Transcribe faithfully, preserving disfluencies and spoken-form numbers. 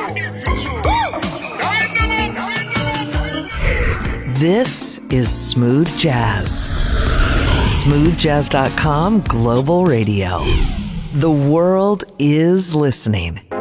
This is Smooth Jazz. smooth jazz dot com Global Radio. The world is listening.